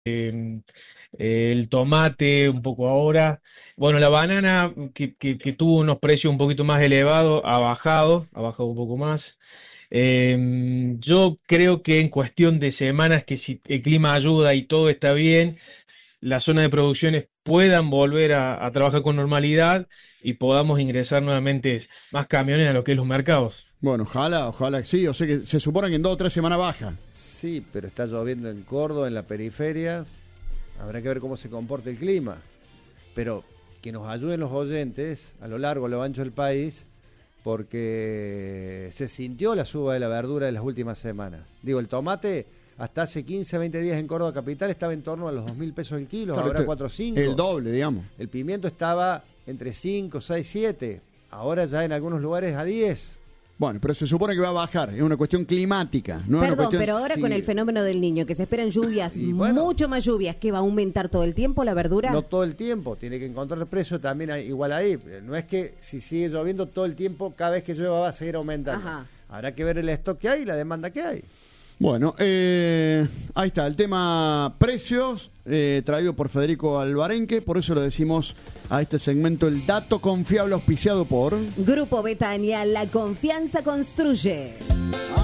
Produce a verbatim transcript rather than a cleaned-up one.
eh, eh, el tomate un poco ahora. Bueno, la banana que, que- que tuvo unos precios un poquito más elevados, ha bajado, ha bajado un poco más. Eh, yo creo que en cuestión de semanas, que si el clima ayuda y todo está bien, las zonas de producciones puedan volver a, a trabajar con normalidad y podamos ingresar nuevamente más camiones a lo que es los mercados. Bueno, ojalá, ojalá que sí. O sea que se supone que en dos o tres semanas baja. Sí, pero está lloviendo en Córdoba, en la periferia. Habrá que ver cómo se comporta el clima. Pero que nos ayuden los oyentes a lo largo, a lo ancho del país, porque se sintió la suba de la verdura en las últimas semanas. Digo, el tomate hasta hace quince, veinte días en Córdoba capital estaba en torno a los dos mil pesos en kilo, Claro, ahora este- cuatro o cinco. El doble, digamos. El pimiento estaba entre cinco, seis, siete. Ahora ya en algunos lugares a diez. Bueno, pero se supone que va a bajar. Es una cuestión climática. No es una Perdón, cuestión... pero ahora sí. con el fenómeno del niño, que se esperan lluvias, Y bueno. mucho más lluvias, que va a aumentar todo el tiempo la verdura. No todo el tiempo, tiene que encontrar el precio también ahí- igual ahí. No es que si sigue lloviendo todo el tiempo, cada vez que llueva va a seguir aumentando. Ajá. Habrá que ver el stock que hay y la demanda que hay. Bueno, eh, ahí está, el tema precios, eh, traído por Federico Alvarenque, por eso le decimos a este segmento el dato confiable auspiciado por... Grupo Betania, la confianza construye.